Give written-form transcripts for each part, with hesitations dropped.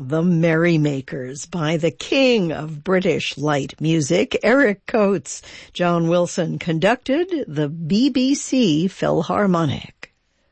The Merrymakers by the king of British light music, Eric Coates. John Wilson conducted the BBC Philharmonic.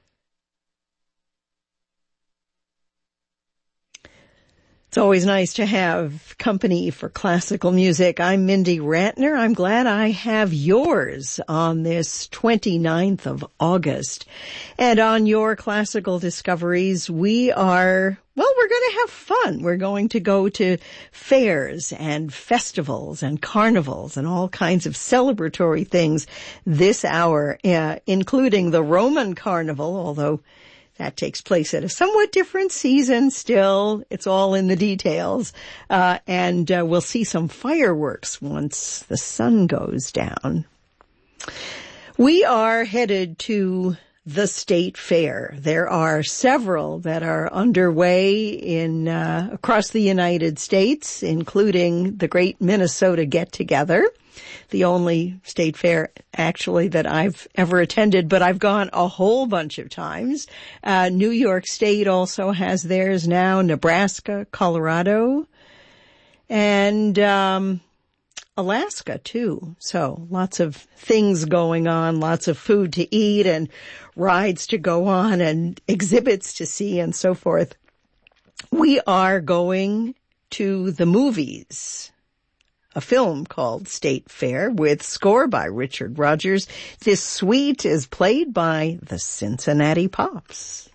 It's always nice to have company for classical music. I'm Mindy Ratner. I'm glad I have yours on this 29th of August. And on your classical discoveries, we're going to have fun. We're going to go to fairs and festivals and carnivals and all kinds of celebratory things this hour, including the Roman Carnival, although that takes place at a somewhat different season still. It's all in the details. And we'll see some fireworks once the sun goes down. We are headed to the State Fair. There are several that are underway across the United States, including the Great Minnesota Get-Together, the only state fair actually that I've ever attended, but I've gone a whole bunch of times. New York State also has theirs now, Nebraska, Colorado, and Alaska too. So lots of things going on, lots of food to eat and rides to go on and exhibits to see and so forth. We are going to the movies. A film called State Fair with score by Richard Rodgers. This suite is played by the Cincinnati Pops.